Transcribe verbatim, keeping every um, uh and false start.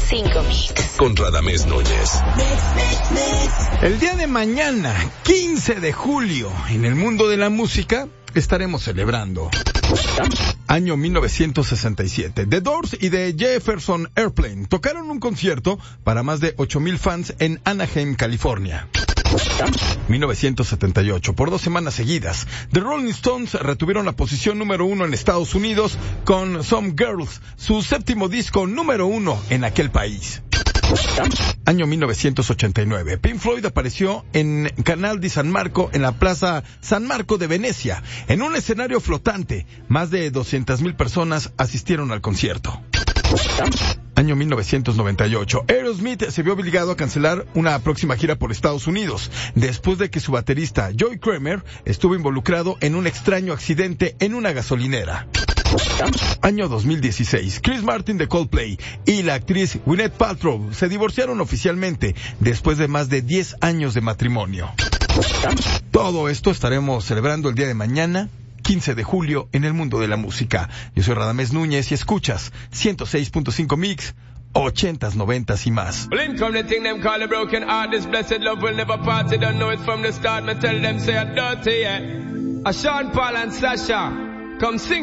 cinco Mix. Con Radamés Núñez. El día de mañana, quince de julio, en el mundo de la música, estaremos celebrando. Año mil novecientos sesenta y siete. The Doors y The Jefferson Airplane tocaron un concierto para más de ocho mil fans en Anaheim, California. mil novecientos setenta y ocho. Por dos semanas seguidas, The Rolling Stones retuvieron la posición número uno en Estados Unidos con Some Girls, su séptimo disco número uno en aquel país. Año mil novecientos ochenta y nueve. Pink Floyd apareció en Canal di San Marco, en la Plaza San Marco de Venecia, en un escenario flotante. Más de doscientas mil personas asistieron al concierto. Año mil novecientos noventa y ocho. Aerosmith se vio obligado a cancelar una próxima gira por Estados Unidos, después de que su baterista Joey Kramer estuvo involucrado en un extraño accidente en una gasolinera. Año dos mil dieciséis. Chris Martin de Coldplay y la actriz Gwyneth Paltrow se divorciaron oficialmente después de más de diez años de matrimonio. Todo esto estaremos celebrando el día de mañana, quince de julio, en el mundo de la música. Yo soy Radamés Núñez y escuchas ciento seis punto cinco Mix, ochentas, noventas y más. Well, in come the thing them call a broken heart. This blessed love will never part. They don't know it from the start. Me tell them say I'm dirty, yeah. A Sean Paul and Sasha, come sing.